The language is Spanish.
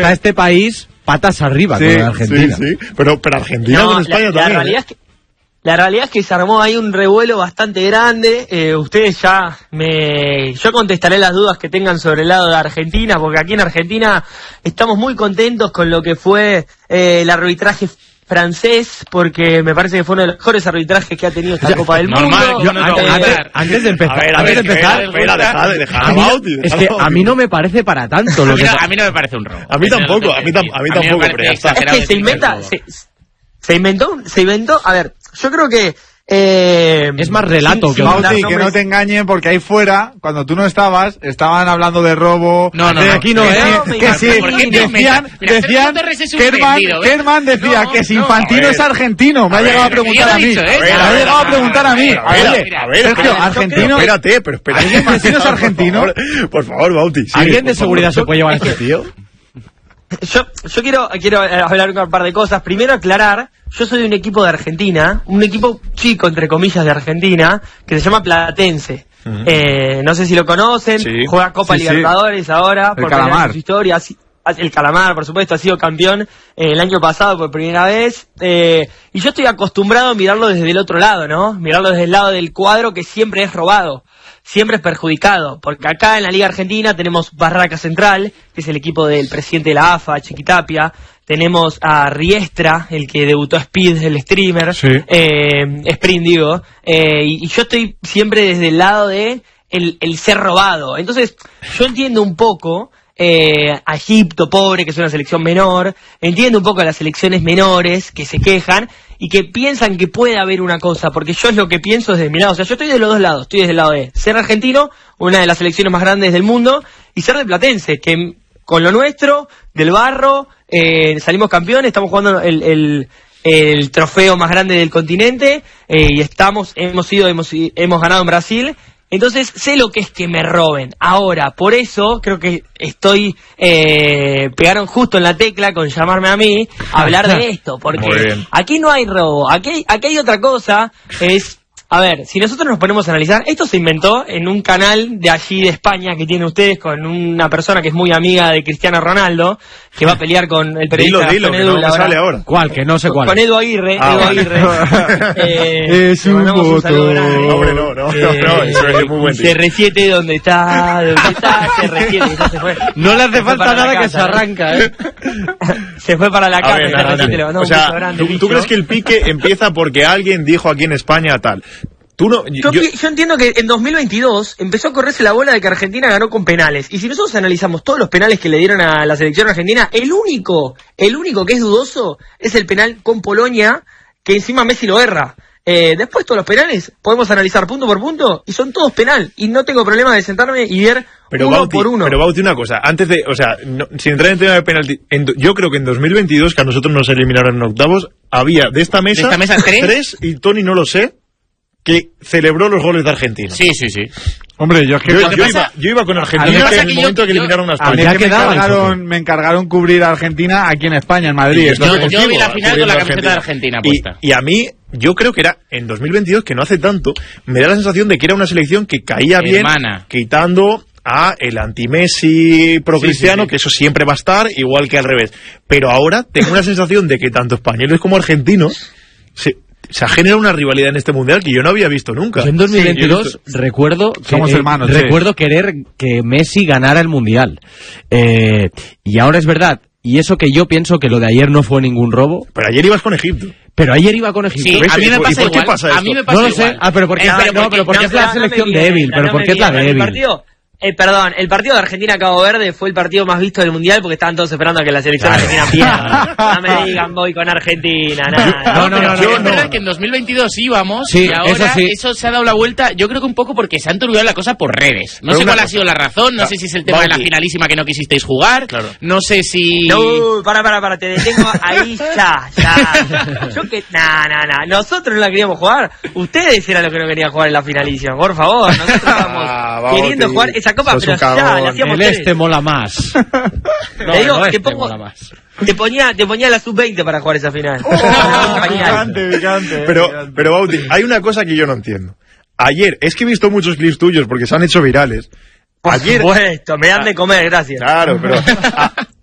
está este país patas arriba con Argentina. Sí. Pero Argentina con España también. La realidad es que se armó ahí un revuelo bastante grande. Ustedes yo contestaré las dudas que tengan sobre el lado de Argentina, porque aquí en Argentina estamos muy contentos con lo que fue el arbitraje francés, porque me parece que fue uno de los mejores arbitrajes que ha tenido esta Copa del Mundo. Antes de empezar, es que a mí no me parece para tanto. A mí no me parece un robo. A mí tampoco, pero ya está. Es que se inventó, a ver, yo creo que es más relato que Bauti, que no te engañen, porque ahí fuera, cuando tú no estabas, estaban hablando de robo. No, aquí no, que sí, decían Kerman decía que si Infantino es argentino. Me ha llegado a preguntar a mí. A ver, Sergio, argentino. Espérate. ¿Infantino es argentino? Por favor, Bauti. ¿Alguien de seguridad se puede llevar a este tío? Yo quiero hablar un par de cosas. Primero aclarar, yo soy de un equipo de Argentina, un equipo chico, entre comillas, de Argentina, que se llama Platense. No sé si lo conocen, juega Copa Libertadores ahora, por primera vez en su historia. El Calamar, por supuesto, ha sido campeón el año pasado por primera vez. Y yo estoy acostumbrado a mirarlo desde el otro lado, ¿no? Mirarlo desde el lado del cuadro, que siempre es robado. Siempre es perjudicado, porque acá en la Liga Argentina tenemos Barraca Central, que es el equipo del presidente de la AFA, Chiquitapia. Tenemos a Riestra, el que debutó Speed, el streamer, Sprint digo, y yo estoy siempre desde el lado de el ser robado. Entonces, yo entiendo un poco a Egipto, pobre, que es una selección menor, entiendo un poco a las selecciones menores que se quejan y que piensan que puede haber una cosa, porque yo es lo que pienso desde mi lado. O sea, yo estoy de los dos lados, estoy desde el lado de ser argentino, una de las selecciones más grandes del mundo, y ser de Platense, que con lo nuestro, del barro, salimos campeones, estamos jugando el trofeo más grande del continente, y hemos ganado en Brasil. Entonces sé lo que es que me roben. Ahora, por eso creo que pegaron justo en la tecla con llamarme a mí a hablar de esto, porque aquí no hay robo, aquí hay otra cosa. A ver, si nosotros nos ponemos a analizar, esto se inventó en un canal de allí de España que tienen ustedes con una persona que es muy amiga de Cristiano Ronaldo, que va a pelear con el periodista Dilo, que no me sale ahora. ¿Cuál? Que no sé cuál. Con Edu Aguirre. Es un voto. Hombre, no, eso es muy buen tío. CR7, ¿dónde está? CR7, ya se fue. No le hace falta nada que se arranca, Se fue para la casa, CR7 le mandó un beso grande. ¿Tú crees que el pique empieza porque alguien dijo aquí en España tal? Yo entiendo que en 2022 empezó a correrse la bola de que Argentina ganó con penales. Y si nosotros analizamos todos los penales que le dieron a la selección argentina, el único que es dudoso es el penal con Polonia, que encima Messi lo erra. Después todos los penales podemos analizar punto por punto y son todos penal. Y no tengo problema de sentarme y ver uno por uno. Pero Bauti, una cosa, antes de, sin entrar en tema de penalti, yo creo que en 2022, que a nosotros nos eliminaron en octavos, había de esta mesa tres, y Tony no lo sé, que celebró los goles de Argentina. Sí. Hombre, yo iba con Argentina en el momento que eliminaron a España. Me encargaron cubrir a Argentina aquí en España, en Madrid. Yo vi la final con la camiseta de Argentina puesta. Y a mí, yo creo que era en 2022, que no hace tanto, me da la sensación de que era una selección que caía bien, quitando a el anti-Messi pro-cristiano, que eso siempre va a estar, igual que al revés. Pero ahora tengo una sensación de que tanto españoles como argentinos se ha generado una rivalidad en este mundial que yo no había visto nunca. Yo en 2022 recuerdo querer que Messi ganara el mundial. Y ahora es verdad. Y eso que yo pienso que lo de ayer no fue ningún robo. Pero ayer ibas con Egipto. Sí, a mí me pasa igual. ¿Por qué pasa esto? A mí me pasa igual. No lo sé. Pero ¿por qué es la selección débil? Pero ¿por qué es la débil? Perdón, el partido de Argentina-Cabo Verde fue el partido más visto del Mundial porque estaban todos esperando a que la selección argentina pierda. No me digan voy con Argentina, nada. No. Es verdad que en 2022 íbamos y ahora eso se ha dado la vuelta, yo creo que un poco porque se han turbado la cosa por redes. No sé cuál ha sido la razón, no sé si es el tema de la finalísima que no quisisteis jugar, no sé si... No, para, te detengo ahí ya. Yo que... Nah. Nosotros no la queríamos jugar, ustedes eran los que no querían jugar en la finalísima, por favor. Nosotros estábamos queriendo jugar esa copa, pero ya la hacíamos el mola más. Te digo, mola más. Te ponía la sub-20 para jugar esa final. Picante. Pero Bauti, hay una cosa que yo no entiendo. Ayer, es que he visto muchos clips tuyos porque se han hecho virales. Por supuesto, me dan de comer, gracias. Claro, pero